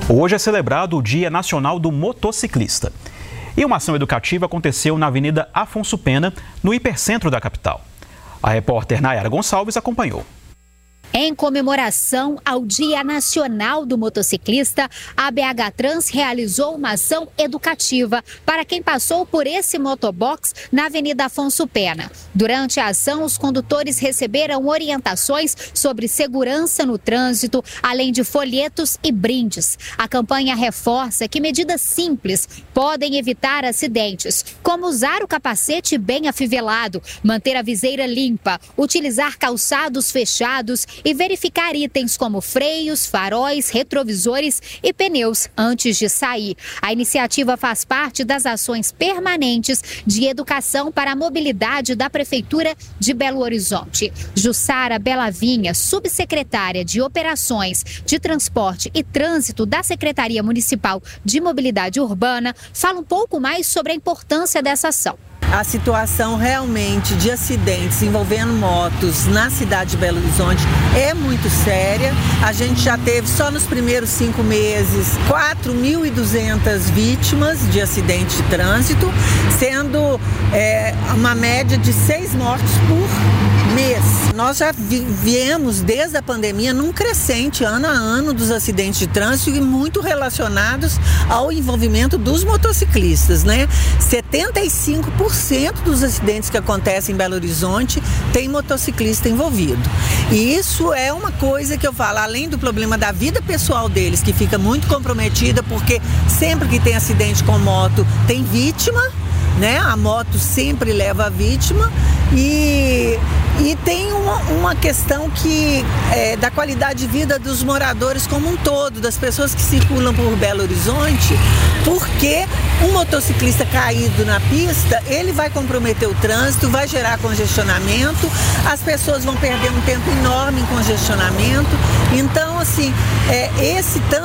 Hoje é celebrado o Dia Nacional do Motociclista. E uma ação educativa aconteceu na Avenida Afonso Pena, no hipercentro da capital. A repórter Nayara Gonçalves acompanhou. Em comemoração ao Dia Nacional do Motociclista, a BH Trans realizou uma ação educativa para quem passou por esse motobox na Avenida Afonso Pena. Durante a ação, os condutores receberam orientações sobre segurança no trânsito, além de folhetos e brindes. A campanha reforça que medidas simples podem evitar acidentes, como usar o capacete bem afivelado, manter a viseira limpa, utilizar calçados fechados e verificar itens como freios, faróis, retrovisores e pneus antes de sair. A iniciativa faz parte das ações permanentes de educação para a mobilidade da Prefeitura de Belo Horizonte. Jussara Belavinha, subsecretária de Operações de Transporte e Trânsito da Secretaria Municipal de Mobilidade Urbana, fala um pouco mais sobre a importância dessa ação. A situação realmente de acidentes envolvendo motos na cidade de Belo Horizonte é muito séria. A gente já teve, só nos primeiros 5 meses, 4.200 vítimas de acidentes de trânsito, sendo uma média de 6 mortes por mês. Nós já viemos desde a pandemia num crescente ano a ano dos acidentes de trânsito e muito relacionados ao envolvimento dos motociclistas, né? 75% dos acidentes que acontecem em Belo Horizonte tem motociclista envolvido. E isso é uma coisa que eu falo, além do problema da vida pessoal deles, que fica muito comprometida, porque sempre que tem acidente com moto tem vítima, né? A moto sempre leva a vítima e tem uma questão que da qualidade de vida dos moradores como um todo, das pessoas que circulam por Belo Horizonte, porque um motociclista caído na pista, ele vai comprometer o trânsito, vai gerar congestionamento, as pessoas vão perder um tempo enorme em congestionamento. Então, assim, esse tanto